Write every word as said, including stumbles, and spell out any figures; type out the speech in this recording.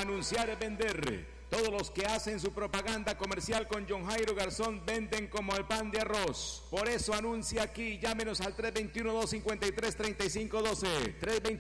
Anunciar es vender. Todos los que hacen su propaganda comercial con John Jairo Garzón venden como el pan de arroz. Por eso anuncia aquí. Llámenos al tres dos uno, dos cinco tres, tres cinco uno dos. tres dos